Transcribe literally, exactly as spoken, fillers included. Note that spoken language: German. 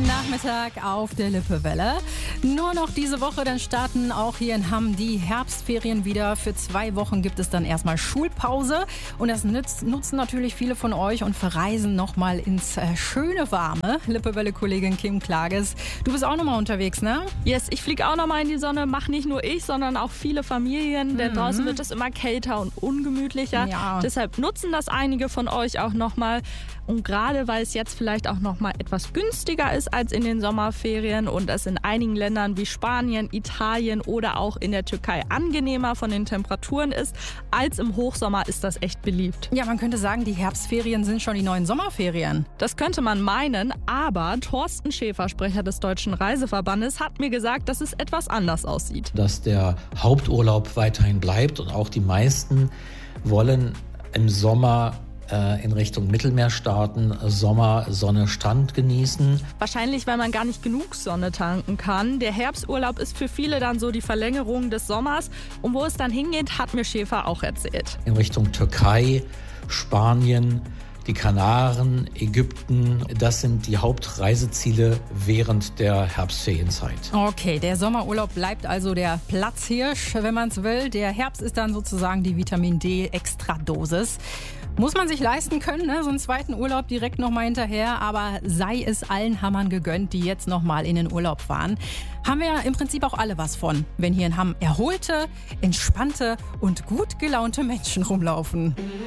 Nachmittag auf der Lippewelle. Nur noch diese Woche, dann starten auch hier in Hamm die Herbstferien wieder. Für zwei Wochen gibt es dann erstmal Schulpause. Und das nütz, nutzen natürlich viele von euch und verreisen nochmal ins äh, schöne, warme. Lippewelle-Kollegin Kim Klages. Du bist auch nochmal unterwegs, ne? Yes, ich fliege auch nochmal in die Sonne. Mach nicht nur ich, sondern auch viele Familien. Denn mhm. draußen wird es immer kälter und ungemütlicher. Ja. Deshalb nutzen das einige von euch auch nochmal. Und gerade weil es jetzt vielleicht auch nochmal etwas günstiger ist als in den Sommerferien und es in einigen Ländern wie Spanien, Italien oder auch in der Türkei angenehmer von den Temperaturen ist als im Hochsommer, ist das echt beliebt. Ja, man könnte sagen, die Herbstferien sind schon die neuen Sommerferien. Das könnte man meinen, aber Thorsten Schäfer, Sprecher des Deutschen Reiseverbandes, hat mir gesagt, dass es etwas anders aussieht. Dass der Haupturlaub weiterhin bleibt und auch die meisten wollen im Sommer in Richtung Mittelmeerstaaten Sommer, Sonne, Strand genießen. Wahrscheinlich, weil man gar nicht genug Sonne tanken kann. Der Herbsturlaub ist für viele dann so die Verlängerung des Sommers. Und wo es dann hingeht, hat mir Schäfer auch erzählt. In Richtung Türkei, Spanien, die Kanaren, Ägypten, das sind die Hauptreiseziele während der Herbstferienzeit. Okay, der Sommerurlaub bleibt also der Platzhirsch, wenn man es will. Der Herbst ist dann sozusagen die Vitamin D-Extradosis. Muss man sich leisten können, ne? So einen zweiten Urlaub direkt nochmal hinterher. Aber sei es allen Hammern gegönnt, die jetzt nochmal in den Urlaub fahren. Haben wir ja im Prinzip auch alle was von, wenn hier in Hamm erholte, entspannte und gut gelaunte Menschen rumlaufen.